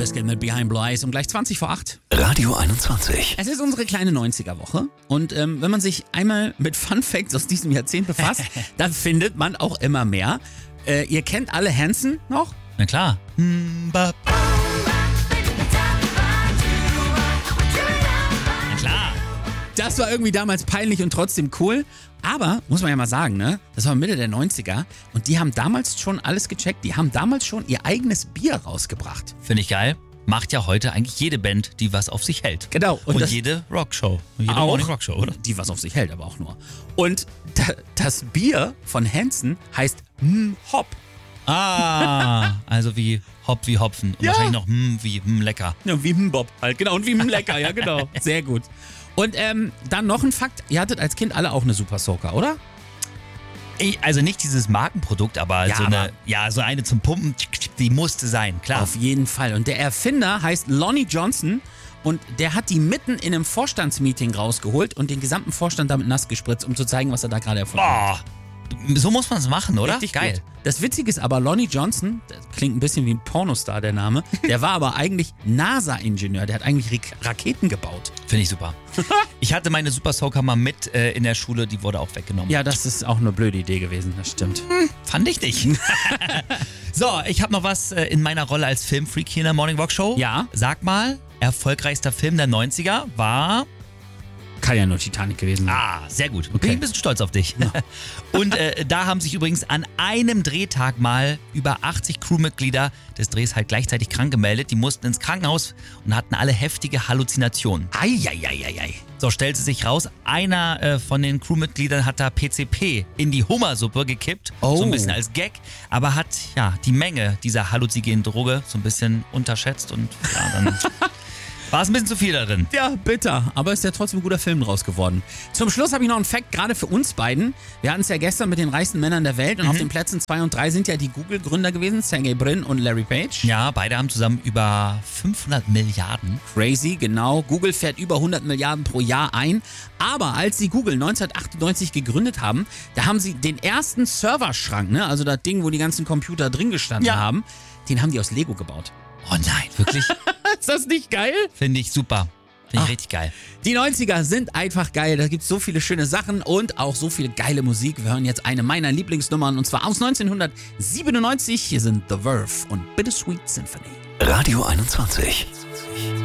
Bizkit mit Behind Blue Eyes um gleich 20 vor 8. Radio 21. Es ist unsere kleine 90er-Woche und wenn man sich einmal mit Fun Facts aus diesem Jahrzehnt befasst, dann findet man auch immer mehr. Ihr kennt alle Hanson noch? Na klar. Na klar. Das war irgendwie damals peinlich und trotzdem cool. Aber, muss man ja mal sagen, ne? Das war Mitte der 90er und die haben damals schon alles gecheckt. Die haben damals schon ihr eigenes Bier rausgebracht. Finde ich geil. Macht ja heute eigentlich jede Band, die was auf sich hält. Genau. Und jede Rockshow. Jede auch, Morning Rockshow, oder? Die was auf sich hält, aber auch nur. Und das Bier von Hanson heißt Hop. Ah, also wie Hop wie Hopfen. Und Ja. wahrscheinlich noch wie lecker. Ja, wie Bob halt, genau. Und wie lecker, ja genau. Sehr gut. Und dann noch ein Fakt, ihr hattet als Kind alle auch eine Super Soaker, oder? Also nicht dieses Markenprodukt, aber, so eine zum Pumpen, die musste sein, klar. Auf jeden Fall. Und der Erfinder heißt Lonnie Johnson und der hat die mitten in einem Vorstandsmeeting rausgeholt und den gesamten Vorstand damit nass gespritzt, um zu zeigen, was er da gerade erfunden hat. Boah, so muss man es machen, oder? Richtig Geil. gut. Das Witzige ist aber, Lonnie Johnson, das klingt ein bisschen wie ein Pornostar, der Name, der war aber eigentlich NASA-Ingenieur, der hat eigentlich Raketen gebaut. Finde ich super. Ich hatte meine Super Soaker mal mit in der Schule, die wurde auch weggenommen. Ja, das ist auch eine blöde Idee gewesen, das stimmt. Fand ich nicht. So, ich habe noch was in meiner Rolle als Filmfreak hier in der Morning Rock Show. Ja. Sag mal, erfolgreichster Film der 90er war... Kann ja nur Titanic gewesen sein. Ah, sehr gut. Bin Okay. ich ein bisschen stolz auf dich. Ja. Und da haben sich übrigens an einem Drehtag mal über 80 Crewmitglieder des Drehs halt gleichzeitig krank gemeldet. Die mussten ins Krankenhaus und hatten alle heftige Halluzinationen. Eieieiei. So stellte sich raus, einer von den Crewmitgliedern hat da PCP in die Hummersuppe gekippt. Oh. So ein bisschen als Gag. Aber hat ja die Menge dieser halluzinogenen Droge so ein bisschen unterschätzt und ja, dann... War es ein bisschen zu viel da drin. Ja, bitter. Aber ist ja trotzdem ein guter Film draus geworden. Zum Schluss habe ich noch einen Fact, gerade für uns beiden. Wir hatten es ja gestern mit den reichsten Männern der Welt und auf den Plätzen 2 und 3 sind ja die Google-Gründer gewesen, Sergey Brin und Larry Page. Ja, beide haben zusammen über 500 Milliarden. Crazy, genau. Google fährt über 100 Milliarden pro Jahr ein. Aber als sie Google 1998 gegründet haben, da haben sie den ersten Serverschrank, ne, also das Ding, wo die ganzen Computer drin gestanden haben, den haben die aus Lego gebaut. Oh nein, wirklich? Ist das nicht geil? Finde ich super. Finde ich richtig geil. Die 90er sind einfach geil. Da gibt es so viele schöne Sachen und auch so viel geile Musik. Wir hören jetzt eine meiner Lieblingsnummern und zwar aus 1997. Hier sind The Verve und Bittersweet Symphony. Radio 21.